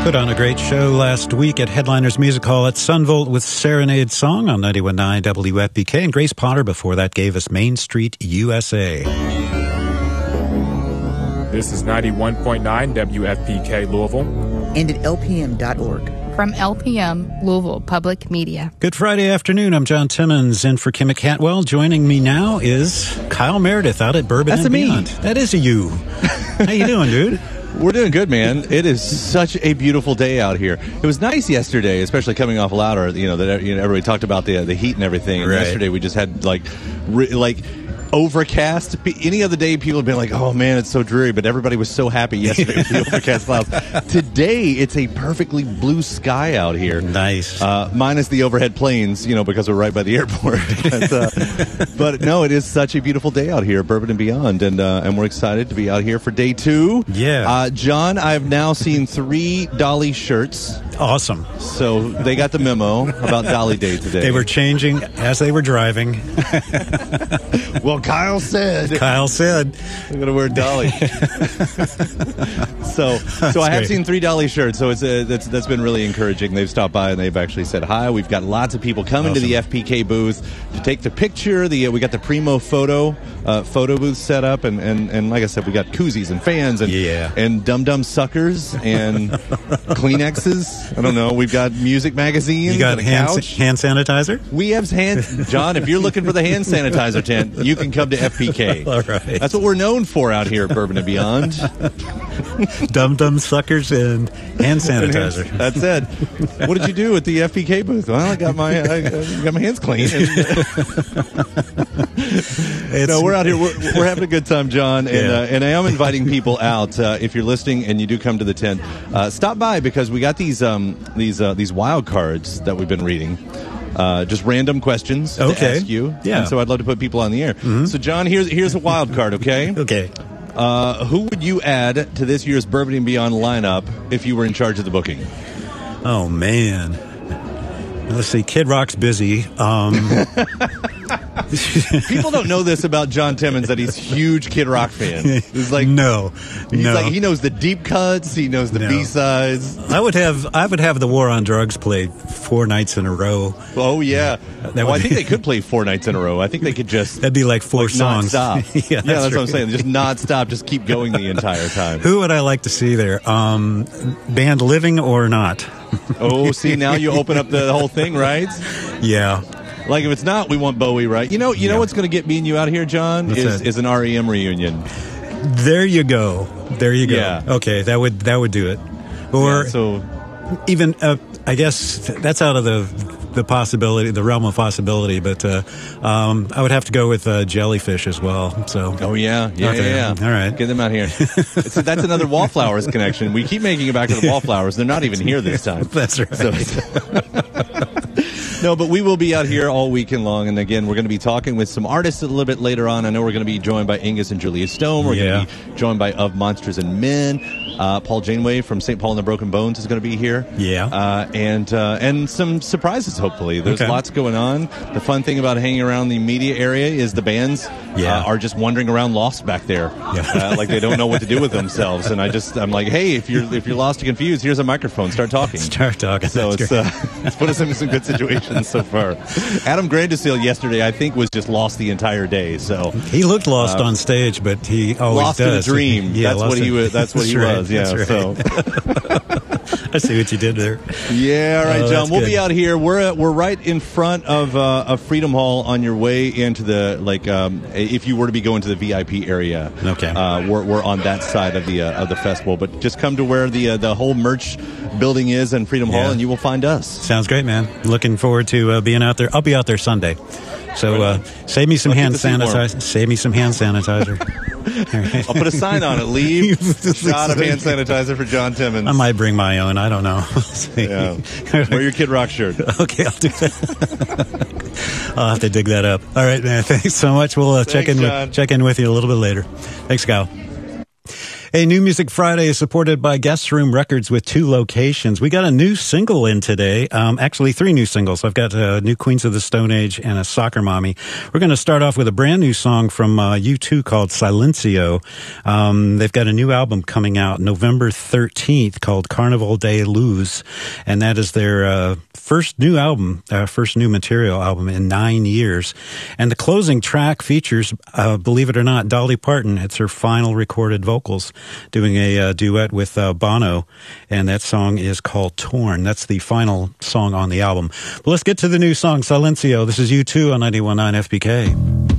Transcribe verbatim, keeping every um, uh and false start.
Put on a great show last week at Headliners Music Hall at Sunvolt with Serenade Song on ninety-one point nine W F P K, and Grace Potter before that gave us Main Street U S A. This is ninety-one point nine W F P K Louisville. And at L P M dot org. From L P M, Louisville Public Media. Good Friday afternoon. I'm John Timmons in for Kim Catwell. Joining me now is Kyle Meredith out at Bourbon That's and a me. Beyond. That is a you. How you doing, dude? We're doing good, man. It is such a beautiful day out here. It was nice yesterday, especially coming off Louder. You know, that you know, everybody talked about the the heat and everything. And right. Yesterday we just had like, re- like. overcast. Any other day, people have been like, "Oh man, it's so dreary," but everybody was so happy yesterday with the overcast clouds. Today, it's a perfectly blue sky out here. Nice, uh, minus the overhead planes, you know, because we're right by the airport. but, uh, but no, it is such a beautiful day out here, Bourbon and Beyond, and uh, and we're excited to be out here for day two. Yeah, uh, John, I've now seen three Dolly shirts. Awesome. So they got the memo about Dolly Day today. They were changing as they were driving. Well, Kyle said. Kyle said. I'm going to wear Dolly. so so I have great. seen three Dolly shirts, so it's uh, that's that's been really encouraging. They've stopped by and they've actually said hi. We've got lots of people coming Awesome. to the F P K booth to take the picture. The uh, We got the Primo photo uh, photo booth set up, and, and, and like I said, we got koozies and fans and, yeah. and dum-dum suckers and Kleenexes. I don't know. We've got music magazines. You got and a hand, couch. hand sanitizer? We have hand, John. If you're looking for the hand sanitizer tent, you can come to F P K. All right. That's what we're known for out here at Bourbon and Beyond. Dum dum suckers and hand sanitizer. That's it. What did you do at the F P K booth? Well, I got my I got my hands clean. And, no, we're out here. We're, we're having a good time, John, and Yeah. uh, and I am inviting people out. Uh, if you're listening and you do come to the tent, uh, stop by because we got these um, these uh, these wild cards that we've been reading. Uh, just random questions Okay. to ask you. Yeah. And so I'd love to put people on the air. Mm-hmm. So, John, here's here's a wild card, okay? Okay. Uh, who would you add to this year's Bourbon and Beyond lineup if you were in charge of the booking? Oh, man. Let's see. Kid Rock's busy. Um, People don't know this about John Timmons, that he's a huge Kid Rock fan. He's like, no. He's no. like, he knows the deep cuts. He knows the No. B-sides. I would have I would have the War on Drugs played four nights in a row. Oh, yeah. That well, would I think be- they could play four nights in a row. I think they could just... That'd be like four like, songs. Non-stop. yeah, yeah, that's, that's right. what I'm saying. Just non-stop. Just keep going the entire time. Who would I like to see there? Um, band living or not? Oh, see, now you open up the whole thing, right? Yeah. Like, if it's not, we want Bowie, right? You know, you know Yeah. what's going to get me and you out here, John, What's is, that? is an R E M reunion. There you go. There you go. Yeah. Okay, that would that would do it. Or Yeah, so even uh, I guess that's out of the the possibility, the realm of possibility. But uh, um, I would have to go with uh, Jellyfish as well. So. Oh, yeah. Yeah, Okay. yeah, yeah. All right. Get them out here. So that's another Wallflowers connection. We keep making it back to the Wallflowers. They're not even here this time. That's right. So, no, but we will be out here all weekend long. And again, we're going to be talking with some artists a little bit later on. I know we're going to be joined by Angus and Julia Stone. We're Yeah. going to be joined by Of Monsters and Men. Uh, Paul Janeway from Saint Paul and the Broken Bones is going to be here. Yeah. Uh, and uh, and some surprises, hopefully. There's Okay. lots going on. The fun thing about hanging around the media area is the bands Yeah. uh, are just wandering around lost back there. Yeah. Uh, like they don't know what to do with themselves. And I just, I'm like, hey, if you're if you're lost and confused, here's a microphone. Start talking. Start talking. So That's it's, great. uh, it's put us in some good situations so far. Adam Grandiseel yesterday, I think, was just lost the entire day. So He looked lost Uh, on stage, but he always lost does. in a dream. Yeah, that's lost what he in- was. That's what he That's right. was. Yeah. That's So right. I see what you did there. yeah. All right, Oh, John. that's We'll good. be out here. We're uh, we're right in front of uh, of Freedom Hall on your way into the like. Um, if you were to be going to the V I P area, Okay. Uh, we're we're on that side of the uh, of the festival. But just come to where the uh, the whole merch building is in Freedom Hall, Yeah. and you will find us. Sounds great, man. Looking forward to uh, being out there. I'll be out there Sunday. So uh, save me some Let's get hand to see more. sanitizer. Save me some hand sanitizer. All right. I'll put a sign on it. Leave shot of hand sanitizer for John Timmons. I might bring my own. I don't know. See. Yeah. Wear your Kid Rock shirt. Okay, I'll do that. I'll have to dig that up. All right, man. Thanks so much. We'll uh, check Thanks, in John. with, check in with you a little bit later. Thanks, Kyle. Hey, New Music Friday is supported by Guest Room Records with two locations. We got a new single in today. Um, actually, three new singles. I've got uh, New Queens of the Stone Age and a Soccer Mommy. We're going to start off with a brand new song from uh, U two called Silencio. Um, they've got a new album coming out November thirteenth called Carnival de Luz, and that is their uh, first new album, uh, first new material album in nine years. And the closing track features, uh, believe it or not, Dolly Parton. It's her final recorded vocals, doing a uh, duet with uh, Bono, and that song is called Torn. That's the final song on the album. But let's get to the new song, Silencio. This is U two on ninety-one point nine F P K.